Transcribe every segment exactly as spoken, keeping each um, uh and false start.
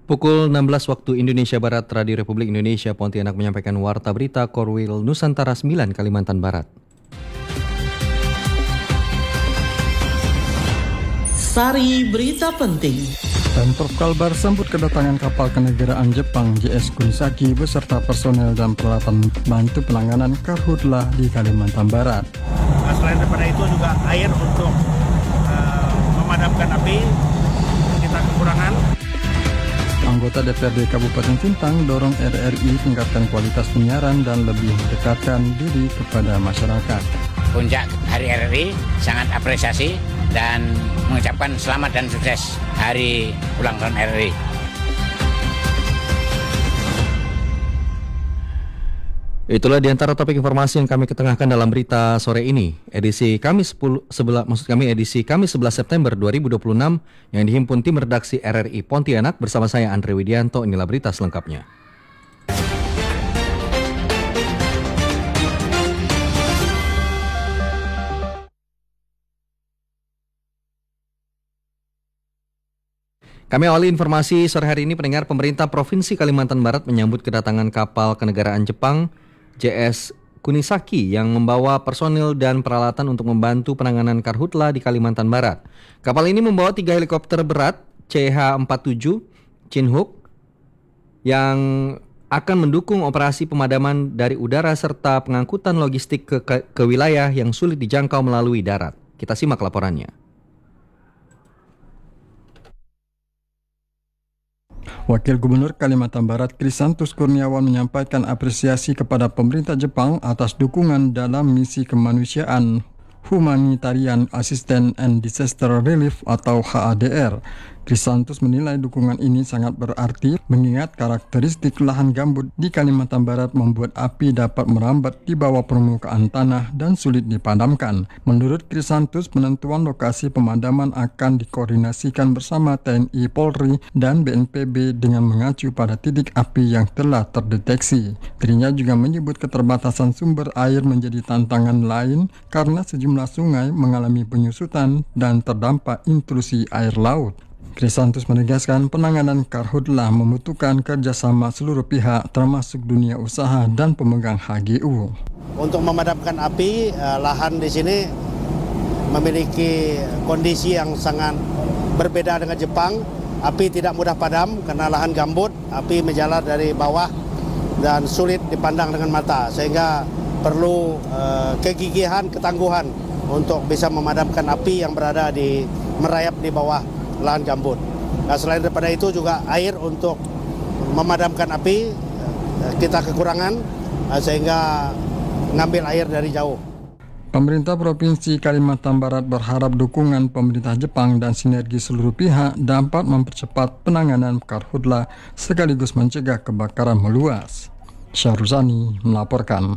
Pukul enam belas waktu Indonesia Barat, Radio Republik Indonesia Pontianak menyampaikan Warta Berita Korwil Nusantara sembilan Kalimantan Barat. Sari berita penting. Pemprov Kalbar sambut kedatangan kapal kenegaraan Jepang J S Kunisaki beserta personel dan peralatan bantu penanganan karhutlah di Kalimantan Barat. Nah, selain daripada itu juga air untuk uh, memadamkan api, kita kekurangan. Anggota D P R D Kabupaten Sintang dorong R R I tingkatkan kualitas penyiaran dan lebih mendekatkan diri kepada masyarakat. Puncak Hari R R I sangat apresiasi dan mengucapkan selamat dan sukses Hari Ulang Tahun R R I. Itulah di antara topik informasi yang kami ketengahkan dalam berita sore ini. Edisi Kamis sepuluh, sebelah, maksud kami edisi Kamis sebelas September dua ribu dua puluh enam yang dihimpun tim redaksi R R I Pontianak bersama saya Andre Widianto. Inilah berita selengkapnya. Kami awali informasi sore hari ini. Pendengar, pemerintah Provinsi Kalimantan Barat menyambut kedatangan kapal kenegaraan Jepang J S Kunisaki yang membawa personil dan peralatan untuk membantu penanganan karhutla di Kalimantan Barat. Kapal ini membawa tiga helikopter berat C H empat puluh tujuh Chinook yang akan mendukung operasi pemadaman dari udara serta pengangkutan logistik ke, ke, ke wilayah yang sulit dijangkau melalui darat. Kita simak laporannya. Wakil Gubernur Kalimantan Barat Krisantus Kurniawan menyampaikan apresiasi kepada pemerintah Jepang atas dukungan dalam misi kemanusiaan Humanitarian Assistance and Disaster Relief atau H A D R. Krisantus menilai dukungan ini sangat berarti mengingat karakteristik lahan gambut di Kalimantan Barat membuat api dapat merambat di bawah permukaan tanah dan sulit dipadamkan. Menurut Krisantus, penentuan lokasi pemadaman akan dikoordinasikan bersama T N I Polri dan B N P B dengan mengacu pada titik api yang telah terdeteksi. Dirinya juga menyebut keterbatasan sumber air menjadi tantangan lain karena sejumlah sungai mengalami penyusutan dan terdampak intrusi air laut. Krisantus menegaskan penanganan karhutlah membutuhkan kerjasama seluruh pihak termasuk dunia usaha dan pemegang H G U. Untuk memadamkan api, lahan di sini memiliki kondisi yang sangat berbeda dengan Jepang. Api tidak mudah padam karena lahan gambut, api menjalar dari bawah dan sulit dipandang dengan mata, sehingga perlu uh, kegigihan, ketangguhan untuk bisa memadamkan api yang berada di merayap di bawah lahan gambut. Nah, selain daripada itu juga air untuk memadamkan api kita kekurangan, sehingga ngambil air dari jauh. Pemerintah Provinsi Kalimantan Barat berharap dukungan pemerintah Jepang dan sinergi seluruh pihak dapat mempercepat penanganan karhutla sekaligus mencegah kebakaran meluas. Syahruzani melaporkan.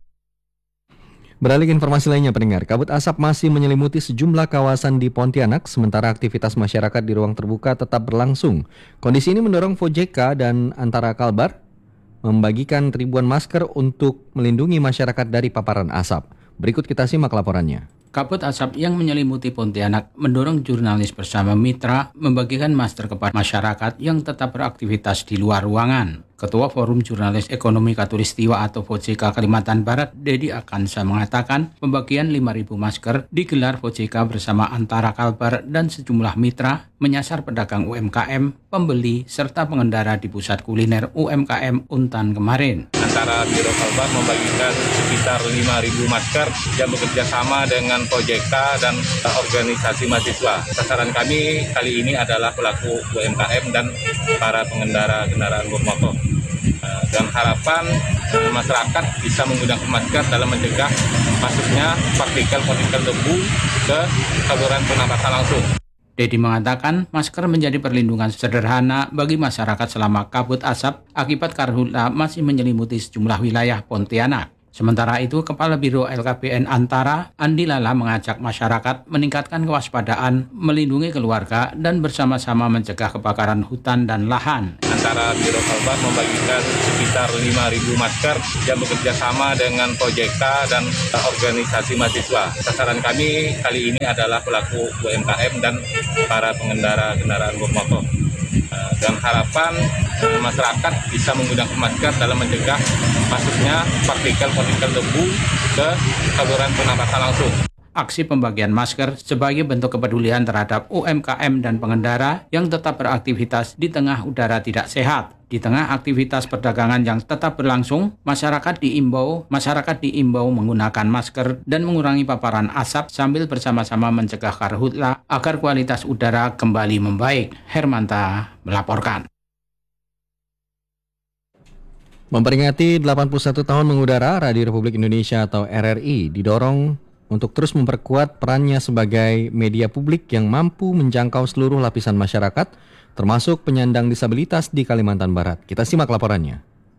Beralih ke informasi lainnya, pendengar, kabut asap masih menyelimuti sejumlah kawasan di Pontianak, sementara aktivitas masyarakat di ruang terbuka tetap berlangsung. Kondisi ini mendorong V O J K dan Antara Kalbar membagikan ribuan masker untuk melindungi masyarakat dari paparan asap. Berikut kita simak laporannya. Kabut asap yang menyelimuti Pontianak mendorong jurnalis bersama mitra membagikan masker kepada masyarakat yang tetap beraktivitas di luar ruangan. Ketua Forum Jurnalis Ekonomi Katulistiwa atau V O J K Kalimantan Barat, Dedi Akansa mengatakan pembagian lima ribu masker digelar V O J K bersama Antara Kalbar dan sejumlah mitra menyasar pedagang U M K M, pembeli, serta pengendara di pusat kuliner U M K M Untan kemarin. Antara Biro Kalbar membagikan sekitar lima ribu masker yang bekerja sama dengan V O J K dan organisasi mahasiswa. Sasaran kami kali ini adalah pelaku U M K M dan para pengendara kendaraan bermotor. Dan harapan masyarakat bisa menggunakan masker dalam mencegah masuknya partikel-partikel debu ke saluran pernapasan langsung. Dedi mengatakan masker menjadi perlindungan sederhana bagi masyarakat selama kabut asap akibat karhutla masih menyelimuti sejumlah wilayah Pontianak. Sementara itu, Kepala Biro L K P N Antara, Andi Lala, mengajak masyarakat meningkatkan kewaspadaan, melindungi keluarga, dan bersama-sama mencegah kebakaran hutan dan lahan. Antara Biro Kalbar membagikan sekitar lima ribu masker yang bekerja sama dengan V O J K dan organisasi mahasiswa. Sasaran kami kali ini adalah pelaku U M K M dan para pengendara kendaraan bermotor. Dan harapan eh, masyarakat bisa menggunakan masker dalam mencegah masuknya partikel-partikel debu ke saluran pernapasan langsung. Aksi pembagian masker sebagai bentuk kepedulian terhadap U M K M dan pengendara yang tetap beraktivitas di tengah udara tidak sehat. Di tengah aktivitas perdagangan yang tetap berlangsung, masyarakat diimbau masyarakat diimbau menggunakan masker dan mengurangi paparan asap sambil bersama-sama mencegah karhutla agar kualitas udara kembali membaik. Hermanta melaporkan. Memperingati delapan puluh satu tahun mengudara, Radio Republik Indonesia atau R R I didorong untuk terus memperkuat perannya sebagai media publik yang mampu menjangkau seluruh lapisan masyarakat, termasuk penyandang disabilitas di Kalimantan Barat. Kita simak laporannya.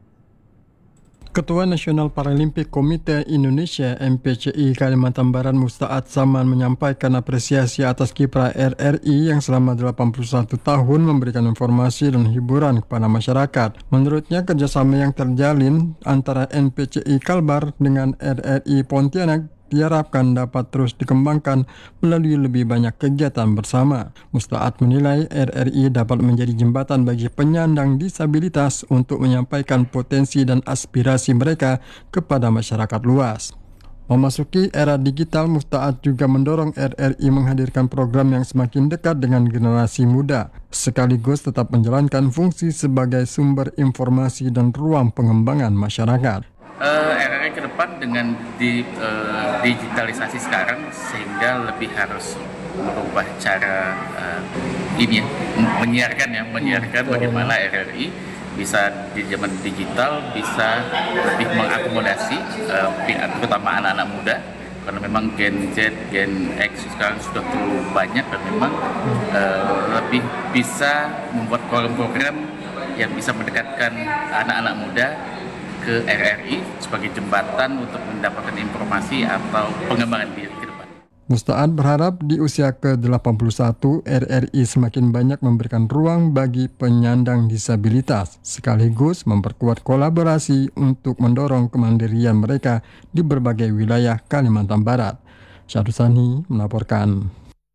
Ketua Nasional Paralimpik Komite Indonesia M P C I Kalimantan Barat Musta'ad Saman menyampaikan apresiasi atas kiprah R R I yang selama delapan puluh satu tahun memberikan informasi dan hiburan kepada masyarakat. Menurutnya, kerjasama yang terjalin antara N P C I Kalbar dengan R R I Pontianak diharapkan dapat terus dikembangkan melalui lebih banyak kegiatan bersama. Musta'ad menilai R R I dapat menjadi jembatan bagi penyandang disabilitas untuk menyampaikan potensi dan aspirasi mereka kepada masyarakat luas. Memasuki era digital, Musta'ad juga mendorong R R I menghadirkan program yang semakin dekat dengan generasi muda, sekaligus tetap menjalankan fungsi sebagai sumber informasi dan ruang pengembangan masyarakat. Uh, R R I ke depan dengan di, uh, digitalisasi sekarang sehingga lebih harus merubah cara uh, ini ya, menyiarkan ya, menyiarkan bagaimana R R I bisa di zaman digital bisa lebih mengakomodasi uh, terutama anak-anak muda, karena memang Gen Z, Gen X sekarang sudah terlalu banyak dan memang uh, lebih bisa membuat program-program yang bisa mendekatkan anak-anak muda ke R R I sebagai jembatan untuk mendapatkan informasi atau pengembangan diri ke depan. Musta'ad berharap di usia ke delapan puluh satu R R I semakin banyak memberikan ruang bagi penyandang disabilitas, sekaligus memperkuat kolaborasi untuk mendorong kemandirian mereka di berbagai wilayah Kalimantan Barat. Syarusani melaporkan.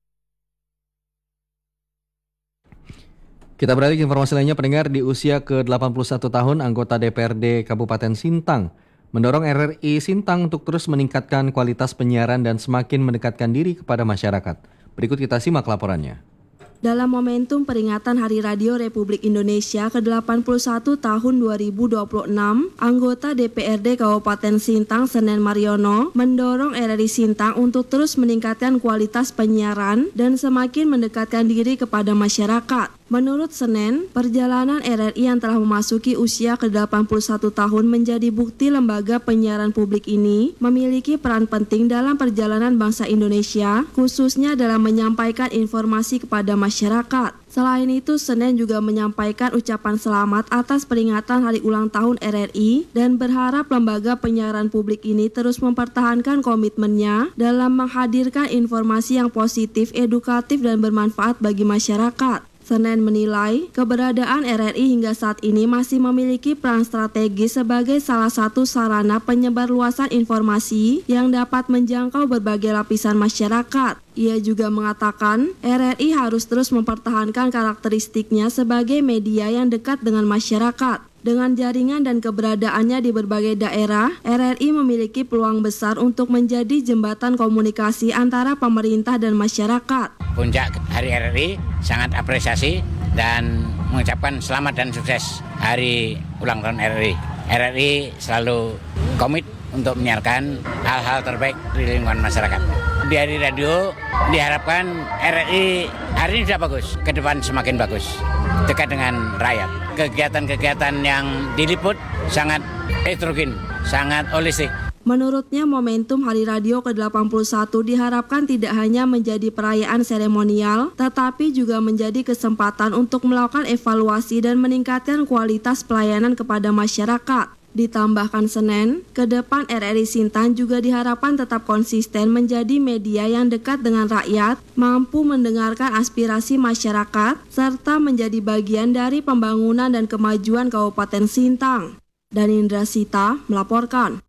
Kita beralih ke informasi lainnya. Pendengar, di usia ke delapan puluh satu tahun, anggota D P R D Kabupaten Sintang mendorong R R I Sintang untuk terus meningkatkan kualitas penyiaran dan semakin mendekatkan diri kepada masyarakat. Berikut kita simak laporannya. Dalam momentum peringatan Hari Radio Republik Indonesia ke delapan puluh satu tahun dua ribu dua puluh enam, anggota D P R D Kabupaten Sintang Senen Mariono mendorong R R I Sintang untuk terus meningkatkan kualitas penyiaran dan semakin mendekatkan diri kepada masyarakat. Menurut Senen, perjalanan R R I yang telah memasuki usia ke delapan puluh satu tahun menjadi bukti lembaga penyiaran publik ini memiliki peran penting dalam perjalanan bangsa Indonesia, khususnya dalam menyampaikan informasi kepada masyarakat. Selain itu, Senen juga menyampaikan ucapan selamat atas peringatan hari ulang tahun R R I dan berharap lembaga penyiaran publik ini terus mempertahankan komitmennya dalam menghadirkan informasi yang positif, edukatif, dan bermanfaat bagi masyarakat. Senen menilai keberadaan R R I hingga saat ini masih memiliki peran strategis sebagai salah satu sarana penyebarluasan informasi yang dapat menjangkau berbagai lapisan masyarakat. Ia juga mengatakan R R I harus terus mempertahankan karakteristiknya sebagai media yang dekat dengan masyarakat. Dengan jaringan dan keberadaannya di berbagai daerah, R R I memiliki peluang besar untuk menjadi jembatan komunikasi antara pemerintah dan masyarakat. Puncak Hari R R I sangat apresiasi dan mengucapkan selamat dan sukses Hari Ulang Tahun R R I. R R I selalu komit untuk menyiarkan hal-hal terbaik di lingkungan masyarakat. Di Hari Radio diharapkan R R I hari ini sudah bagus, ke depan semakin bagus, dekat dengan rakyat. Kegiatan-kegiatan yang diliput sangat heterogen, sangat holistik. Menurutnya, momentum Hari Radio ke delapan puluh satu diharapkan tidak hanya menjadi perayaan seremonial, tetapi juga menjadi kesempatan untuk melakukan evaluasi dan meningkatkan kualitas pelayanan kepada masyarakat. Ditambahkan Senen, ke depan R R I Sintang juga diharapkan tetap konsisten menjadi media yang dekat dengan rakyat, mampu mendengarkan aspirasi masyarakat, serta menjadi bagian dari pembangunan dan kemajuan Kabupaten Sintang. Danindra Sita melaporkan.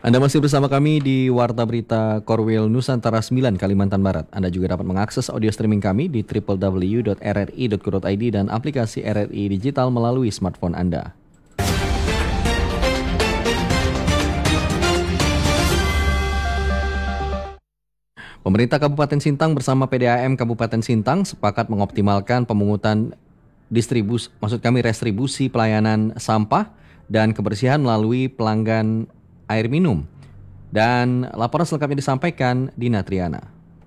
Anda masih bersama kami di Warta Berita Korwil Nusantara sembilan Kalimantan Barat. Anda juga dapat mengakses audio streaming kami di w w w dot r r i dot co dot i d dan aplikasi R R I Digital melalui smartphone Anda. Pemerintah Kabupaten Sintang bersama P D A M Kabupaten Sintang sepakat mengoptimalkan pemungutan distribusi, maksud kami restribusi pelayanan sampah dan kebersihan melalui pelanggan air minum. Dan laporan selengkapnya disampaikan Dina Triana.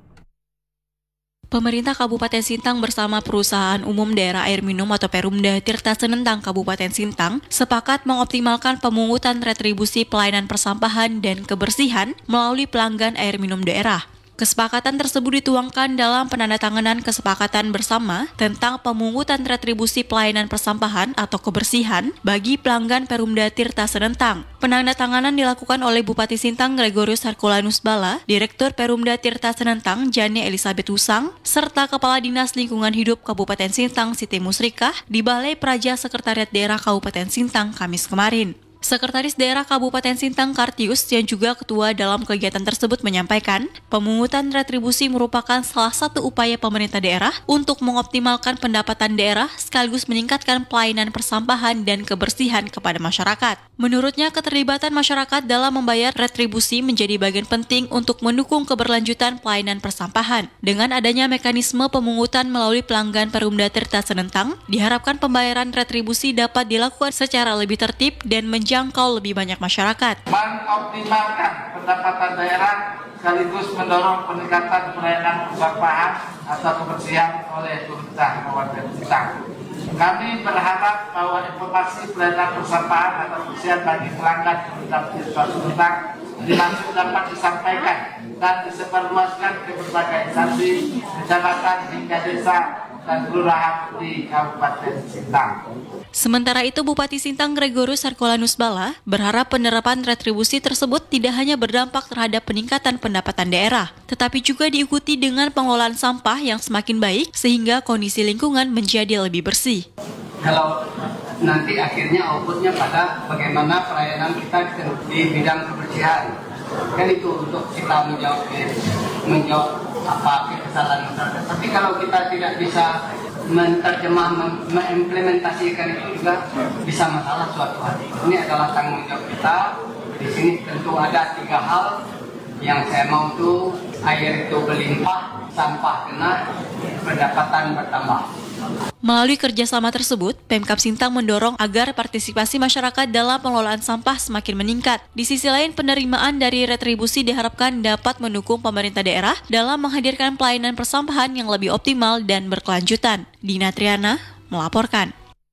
Pemerintah Kabupaten Sintang bersama Perusahaan Umum Daerah Air Minum atau Perumda Tirta Senentang Kabupaten Sintang sepakat mengoptimalkan pemungutan retribusi pelayanan persampahan dan kebersihan melalui pelanggan air minum daerah. Kesepakatan tersebut dituangkan dalam penandatanganan kesepakatan bersama tentang pemungutan retribusi pelayanan persampahan atau kebersihan bagi pelanggan Perumda Tirta Senentang. Penandatanganan dilakukan oleh Bupati Sintang Gregorius Herculanus Bala, Direktur Perumda Tirta Senentang Jani Elizabeth Usang, serta Kepala Dinas Lingkungan Hidup Kabupaten Sintang Siti Musrikah di Balai Praja Sekretariat Daerah Kabupaten Sintang Kamis kemarin. Sekretaris Daerah Kabupaten Sintang Kartius yang juga ketua dalam kegiatan tersebut menyampaikan, pemungutan retribusi merupakan salah satu upaya pemerintah daerah untuk mengoptimalkan pendapatan daerah sekaligus meningkatkan pelayanan persampahan dan kebersihan kepada masyarakat. Menurutnya, keterlibatan masyarakat dalam membayar retribusi menjadi bagian penting untuk mendukung keberlanjutan pelayanan persampahan. Dengan adanya mekanisme pemungutan melalui pelanggan Perumda Tirta Senentang, diharapkan pembayaran retribusi dapat dilakukan secara lebih tertib dan menjadi jangkau lebih banyak masyarakat. Mengoptimalkan pendapatan daerah sekaligus mendorong peningkatan pelayanan persampahan atau kebersihan oleh pemerintah Kabupaten Sintang. Kami berharap bahwa informasi pelayanan persampahan atau kebersihan bagi pelanggan pemerintah Sintang dimaksud dapat disampaikan dan disebarluaskan ke berbagai instansi, kecamatan hingga desa dan kelurahan di Kabupaten Sintang. Sementara itu, Bupati Sintang Gregorius Herculanus Bala berharap penerapan retribusi tersebut tidak hanya berdampak terhadap peningkatan pendapatan daerah, tetapi juga diikuti dengan pengelolaan sampah yang semakin baik sehingga kondisi lingkungan menjadi lebih bersih. Kalau nanti akhirnya outputnya pada bagaimana pelayanan kita di bidang kebersihan, kan itu untuk kita menjawab menjawab apa kesalahan masyarakat. Tapi kalau kita tidak bisa menerjemah, mengimplementasikan itu juga bisa masalah suatu hari. Ini adalah tanggung jawab kita. Di sini tentu ada tiga hal yang saya mau tuh, air itu berlimpah, sampah kena, pendapatan bertambah. Melalui kerjasama tersebut, Pemkab Sintang mendorong agar partisipasi masyarakat dalam pengelolaan sampah semakin meningkat. Di sisi lain, penerimaan dari retribusi diharapkan dapat mendukung pemerintah daerah dalam menghadirkan pelayanan persampahan yang lebih optimal dan berkelanjutan. Dina Triana melaporkan.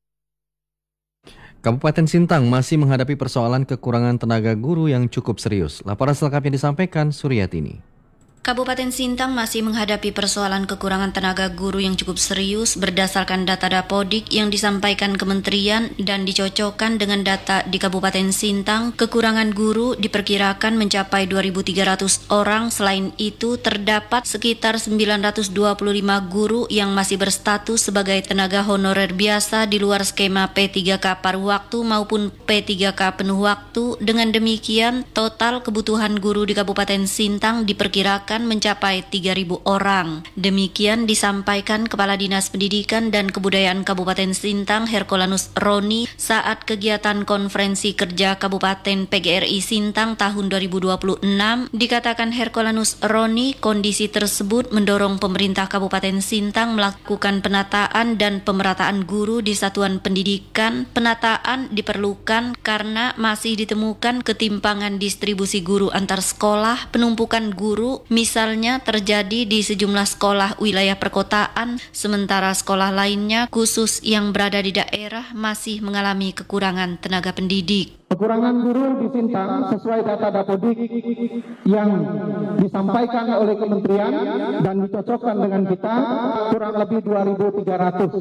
Kabupaten Sintang masih menghadapi persoalan kekurangan tenaga guru yang cukup serius. Laporan selengkapnya disampaikan Suryatini. Kabupaten Sintang masih menghadapi persoalan kekurangan tenaga guru yang cukup serius berdasarkan data Dapodik yang disampaikan Kementerian dan dicocokkan dengan data di Kabupaten Sintang. Kekurangan guru diperkirakan mencapai dua ribu tiga ratus orang. Selain itu, terdapat sekitar sembilan ratus dua puluh lima guru yang masih berstatus sebagai tenaga honorer biasa di luar skema P tiga K paruh waktu maupun P tiga K penuh waktu. Dengan demikian, total kebutuhan guru di Kabupaten Sintang diperkirakan mencapai tiga ribu orang. Demikian disampaikan Kepala Dinas Pendidikan dan Kebudayaan Kabupaten Sintang Herculanus Roni saat kegiatan konferensi kerja Kabupaten P G R I Sintang tahun dua ribu dua puluh enam. Dikatakan Herculanus Roni, kondisi tersebut mendorong pemerintah Kabupaten Sintang melakukan penataan dan pemerataan guru di satuan pendidikan. Penataan diperlukan karena masih ditemukan ketimpangan distribusi guru antar sekolah, penumpukan guru misalnya terjadi di sejumlah sekolah wilayah perkotaan, sementara sekolah lainnya khusus yang berada di daerah masih mengalami kekurangan tenaga pendidik. Kekurangan guru di Sintang sesuai data Dapodik yang disampaikan oleh Kementerian dan dicocokkan dengan kita kurang lebih dua ribu tiga ratus.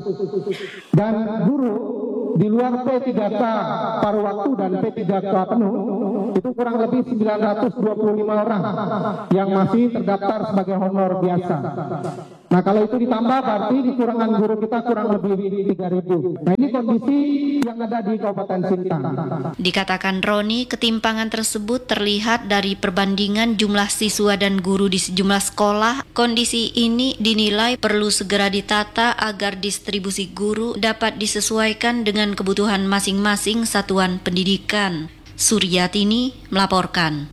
Dan guru di luar P tiga K paruh waktu dan P tiga K penuh itu kurang lebih sembilan ratus dua puluh lima orang yang masih terdaftar sebagai honor biasa. Nah kalau itu ditambah berarti dikurangan guru kita kurang lebih tiga ribu. Nah ini kondisi yang ada di Kabupaten Sintang. Dikatakan Roni, ketimpangan tersebut terlihat dari perbandingan jumlah siswa dan guru di sejumlah sekolah. Kondisi ini dinilai perlu segera ditata agar distribusi guru dapat disesuaikan dengan kebutuhan masing-masing satuan pendidikan. Suryatini melaporkan.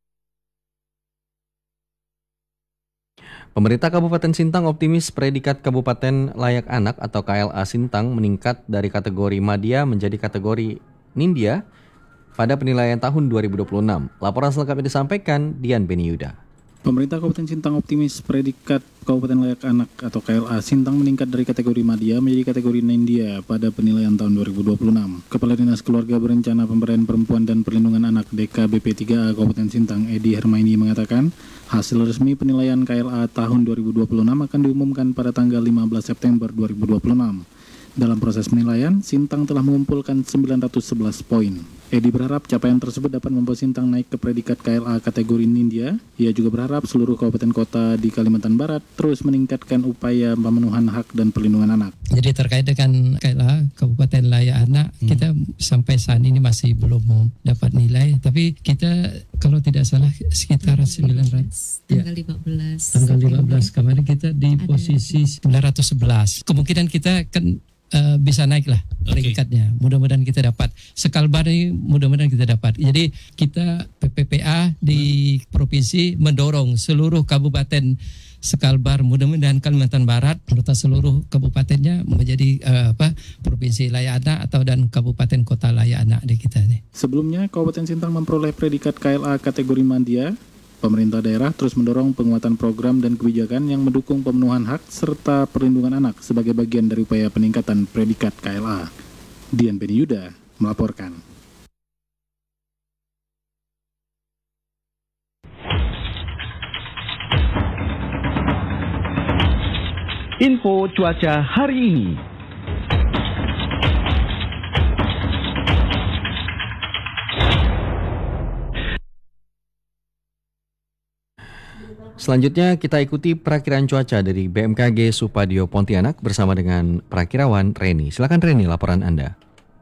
Pemerintah Kabupaten Sintang optimis predikat Kabupaten Layak Anak atau K L A Sintang meningkat dari kategori Madya menjadi kategori Nindya pada penilaian tahun dua ribu dua puluh enam. Laporan selengkapnya disampaikan Dian Beniuda. Pemerintah Kabupaten Sintang optimis predikat Kabupaten Layak Anak atau K L A Sintang meningkat dari kategori Madya menjadi kategori Nindya pada penilaian tahun dua ribu dua puluh enam. Kepala Dinas Keluarga Berencana Pemberdayaan Perempuan dan Perlindungan Anak D K B P tiga A Kabupaten Sintang, Edi Hermaini mengatakan, hasil resmi penilaian K L A tahun dua ribu dua puluh enam akan diumumkan pada tanggal lima belas September dua ribu dua puluh enam. Dalam proses penilaian, Sintang telah mengumpulkan sembilan ratus sebelas poin. Edi berharap capaian tersebut dapat membawa Sintang naik ke predikat K L A kategori Nindya. Ia juga berharap seluruh kabupaten kota di Kalimantan Barat terus meningkatkan upaya pemenuhan hak dan perlindungan anak. Jadi terkait dengan K L A Kabupaten Layak Anak, hmm. kita sampai saat ini masih belum dapat nilai, tapi kita kalau tidak salah sekitar sembilan ratus. Tanggal lima belas. Tanggal lima belas kemarin kita di ada posisi sembilan ratus sebelas. Kemungkinan kita kan uh, bisa naik lah peringkatnya. Okay. Mudah-mudahan kita dapat. Sekalbar ini mudah-mudahan kita dapat. Jadi kita P P P A di provinsi mendorong seluruh kabupaten Sekalbar, mudah-mudahan Kalimantan Barat serta seluruh kabupatennya menjadi uh, apa provinsi layak anak atau dan kabupaten kota layak anak di kita ini. Sebelumnya Kabupaten Sintang memperoleh predikat K L A kategori Madya. Pemerintah daerah terus mendorong penguatan program dan kebijakan yang mendukung pemenuhan hak serta perlindungan anak sebagai bagian dari upaya peningkatan predikat K L A. Dian Beniuda melaporkan. Info cuaca hari ini. Selanjutnya kita ikuti perakiraan cuaca dari B M K G Supadio Pontianak bersama dengan perakirawan Reni. Silakan Reni, laporan Anda.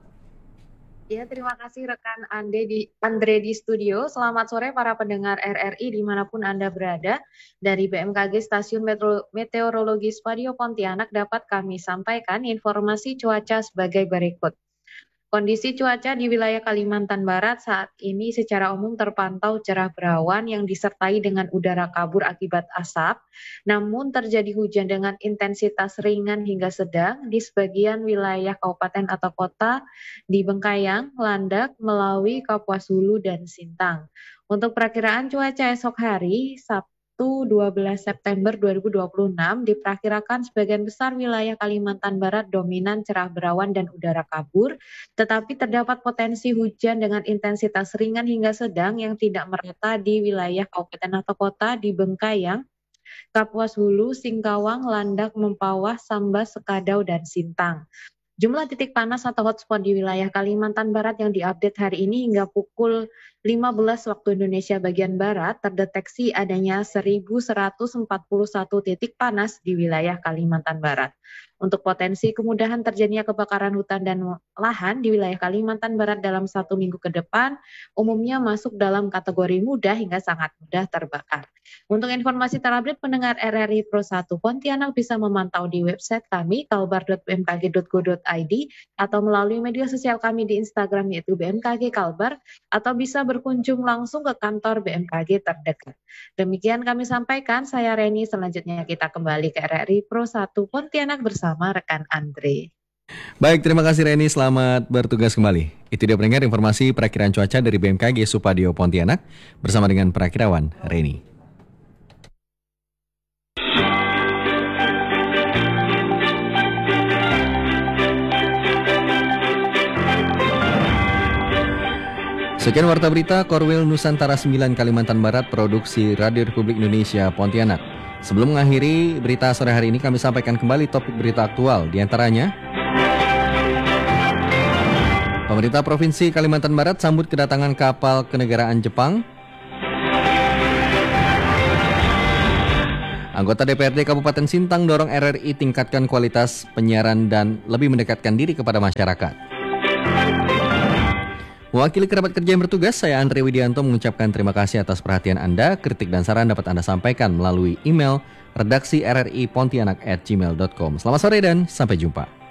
Ya, terima kasih rekan Ande di, Andre di studio. Selamat sore para pendengar R R I dimanapun Anda berada. Dari B M K G Stasiun Metro, Meteorologi Supadio Pontianak dapat kami sampaikan informasi cuaca sebagai berikut. Kondisi cuaca di wilayah Kalimantan Barat saat ini secara umum terpantau cerah berawan yang disertai dengan udara kabur akibat asap, namun terjadi hujan dengan intensitas ringan hingga sedang di sebagian wilayah kabupaten atau kota di Bengkayang, Landak, Melawi, Kapuas Hulu, dan Sintang. Untuk perakiraan cuaca esok hari, Sabtu dua belas September dua ribu dua puluh enam diperkirakan sebagian besar wilayah Kalimantan Barat dominan cerah berawan dan udara kabur, tetapi terdapat potensi hujan dengan intensitas ringan hingga sedang yang tidak merata di wilayah kabupaten atau kota di Bengkayang, Kapuas Hulu, Singkawang, Landak, Mempawah, Sambas, Sekadau, dan Sintang. Jumlah titik panas atau hotspot di wilayah Kalimantan Barat yang diupdate hari ini hingga pukul lima belas waktu Indonesia bagian Barat terdeteksi adanya seribu seratus empat puluh satu titik panas di wilayah Kalimantan Barat. Untuk potensi kemudahan terjadinya kebakaran hutan dan lahan di wilayah Kalimantan Barat dalam satu minggu ke depan umumnya masuk dalam kategori mudah hingga sangat mudah terbakar. Untuk informasi terupdate pendengar R R I Pro satu Pontianak bisa memantau di website kami kalbar dot b m k g dot go dot i d atau melalui media sosial kami di Instagram yaitu B M K G Kalbar atau bisa berkunjung langsung ke kantor B M K G terdekat. Demikian kami sampaikan, saya Reni. Selanjutnya kita kembali ke R R I Pro satu Pontianak bersama rekan Andre. Baik, terima kasih Reni, selamat bertugas kembali. Itu dia pendengar informasi perakiraan cuaca dari B M K G Supadio Pontianak bersama dengan perakirawan Reni. Sekian Warta Berita Korwil Nusantara sembilan Kalimantan Barat, produksi Radio Republik Indonesia Pontianak. Sebelum mengakhiri berita sore hari ini, kami sampaikan kembali topik berita aktual. Di antaranya, Pemerintah Provinsi Kalimantan Barat sambut kedatangan kapal kenegaraan Jepang. Anggota D P R D Kabupaten Sintang dorong R R I tingkatkan kualitas penyiaran dan lebih mendekatkan diri kepada masyarakat. Mewakili kerabat kerja yang bertugas, saya Andre Widianto mengucapkan terima kasih atas perhatian Anda. Kritik dan saran dapat Anda sampaikan melalui email redaksi r r i pontianak at gmail dot com. Selamat sore dan sampai jumpa.